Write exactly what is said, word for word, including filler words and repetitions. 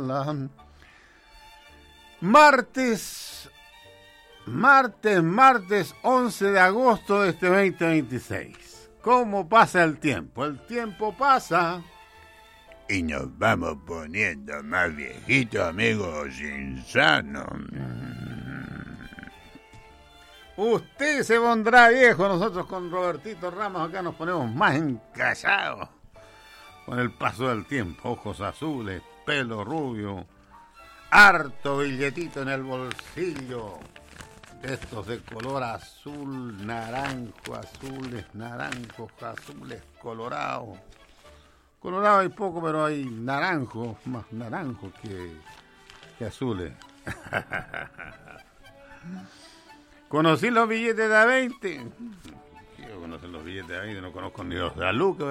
Martes, martes, martes once de agosto de este veinte veintiséis. ¿Cómo pasa el tiempo? El tiempo pasa y nos vamos poniendo más viejitos, amigos insanos. Usted se pondrá viejo, nosotros con Robertito Ramos acá nos ponemos más encallados con el paso del tiempo. Ojos azules, pelo rubio, harto billetito en el bolsillo, de estos de color azul, naranjo, azules, naranjos, azules, colorados. Colorado hay poco, pero hay naranjos, más naranjos que, que azules. ¿Conocí los billetes de a veinte? Yo conocí los billetes de a veinte, no conozco ni los de a Luca.